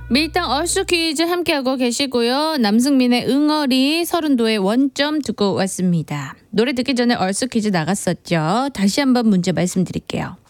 밀당 얼쑤 퀴즈 함께하고 계시고요. 남승민의 응어리 서른도의 원점 듣고 왔습니다. 노래 듣기 전에 얼쑤 퀴즈 나갔었죠. 다시 한번 문제 말씀드릴게요.